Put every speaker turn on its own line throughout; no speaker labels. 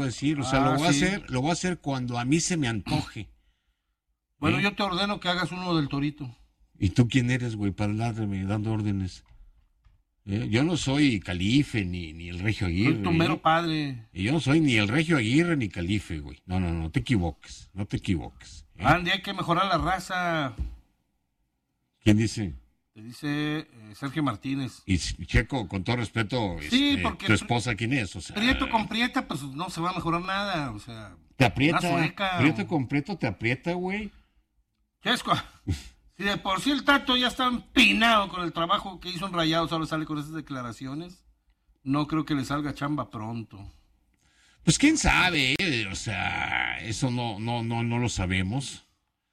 decir, o sea, lo voy a hacer cuando a mí se me antoje.
Bueno, yo te ordeno que hagas uno del Torito.
¿Y tú quién eres, güey, para andarme dando órdenes? Yo no soy Calife ni el Regio Aguirre.
Soy tu mero padre.
Y yo no soy ni el Regio Aguirre ni Calife, güey. No te equivoques, no te equivoques.
Andy, hay que mejorar la raza.
¿Quién dice?
Te dice Sergio Martínez.
Y Checo, con todo respeto,
sí, porque
¿tu esposa quién es? O sea,
Prieto con Prieta, pues no se va a mejorar nada, o sea...
Te aprieta, Prieto con Prieto te aprieta, güey.
Chesco, si de por sí el Tato ya está empinado con el trabajo que hizo en Rayados, ahora sale con esas declaraciones, no creo que le salga chamba pronto.
Pues quién sabe, o sea, eso no lo sabemos.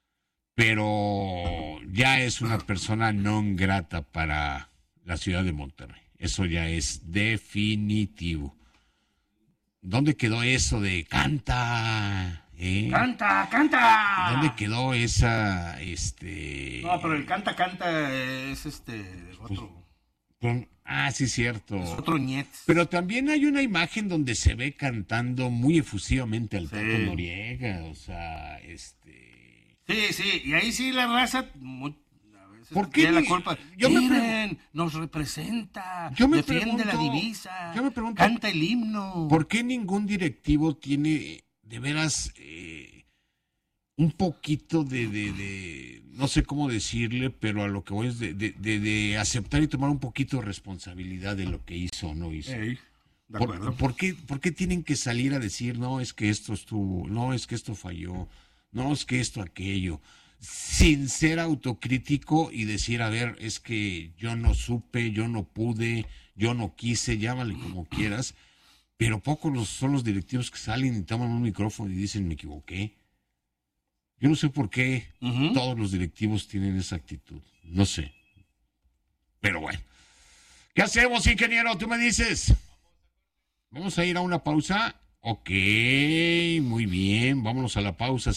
Pero ya es una persona non grata para la ciudad de Monterrey. Eso ya es definitivo. ¿Dónde quedó eso de canta?
¡Canta!
¿Dónde quedó esa,
No, pero el canta es otro...
sí, cierto.
Es otro niet.
Pero también hay una imagen donde se ve cantando muy efusivamente al Tato Noriega, o sea,
Sí, y ahí sí la raza a veces
¿por qué
tiene la culpa? Miren, nos representa, defiende la divisa, canta el himno.
¿Por qué ningún directivo tiene de veras un poquito de no sé cómo decirle, pero a lo que voy es de aceptar y tomar un poquito de responsabilidad de lo que hizo o no hizo? ¿Por qué tienen que salir a decir, no, es que esto estuvo, no, es que esto falló? No, es que esto, aquello, sin ser autocrítico y decir, a ver, es que yo no supe, yo no pude, yo no quise, llámale como quieras, pero pocos son los directivos que salen y toman un micrófono y dicen, me equivoqué. Yo no sé por qué todos los directivos tienen esa actitud, no sé. Pero bueno, ¿qué hacemos, ingeniero? Tú me dices. Vamos a ir a una pausa. Ok, muy bien, vámonos a la pausa,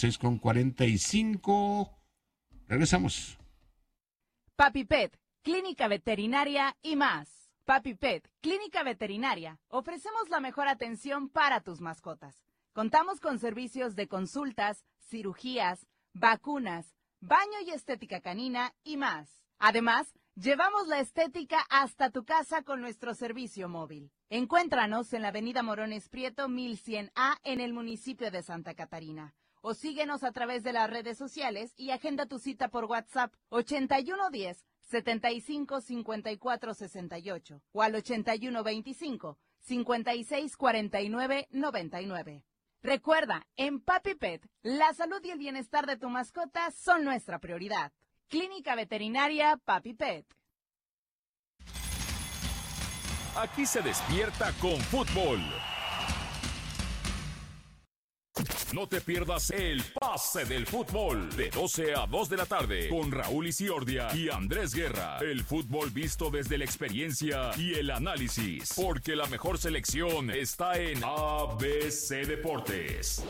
6:45. Regresamos.
Papi Pet, Clínica Veterinaria y más. Papi Pet, Clínica Veterinaria. Ofrecemos la mejor atención para tus mascotas. Contamos con servicios de consultas, cirugías, vacunas, baño y estética canina y más. Además, llevamos la estética hasta tu casa con nuestro servicio móvil. Encuéntranos en la avenida Morones Prieto 1100A en el municipio de Santa Catarina. O síguenos a través de las redes sociales y agenda tu cita por WhatsApp 8110-755468 o al 8125-564999. Recuerda, en Papi Pet, la salud y el bienestar de tu mascota son nuestra prioridad. Clínica Veterinaria Papi Pet.
Aquí se despierta con fútbol. No te pierdas el pase del fútbol de 12 a 2 de la tarde con Raúl Isiordia y Andrés Guerra. El fútbol visto desde la experiencia y el análisis, porque la mejor selección está en ABC Deportes.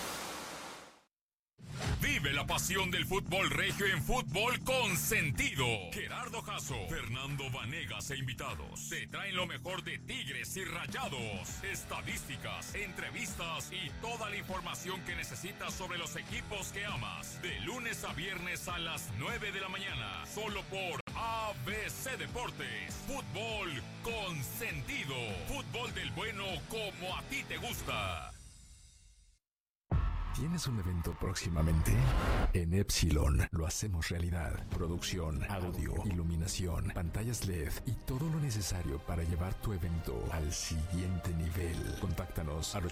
Vive la pasión del fútbol regio en Fútbol con Sentido. Gerardo Jasso, Fernando Vanegas e invitados te traen lo mejor de Tigres y Rayados, estadísticas, entrevistas y toda la información que necesitas sobre los equipos que amas. De lunes a viernes a las 9 de la mañana, solo por ABC Deportes. Fútbol con Sentido. Fútbol del bueno como a ti te gusta.
¿Tienes un evento próximamente? En Epsilon lo hacemos realidad. Producción, audio, iluminación, pantallas LED y todo lo necesario para llevar tu evento al siguiente nivel. Contáctanos al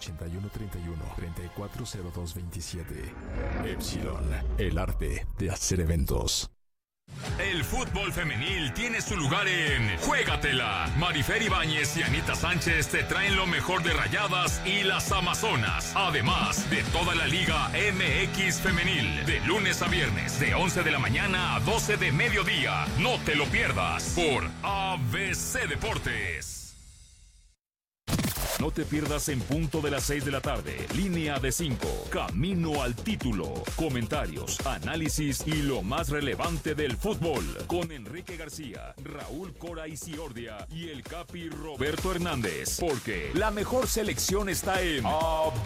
8131-340227. Epsilon, el arte de hacer eventos.
El fútbol femenil tiene su lugar en Juégatela. Marifer Ibáñez y Anita Sánchez te traen lo mejor de Rayadas y las Amazonas. Además de toda la Liga MX femenil. De lunes a viernes, de 11 de la mañana a 12 de mediodía. No te lo pierdas por ABC Deportes. No te pierdas en punto de las 6 de la tarde. Línea de 5. Camino al título. Comentarios, análisis y lo más relevante del fútbol. Con Enrique García, Raúl Cora Isiordia y el Capi Roberto Hernández. Porque la mejor selección está en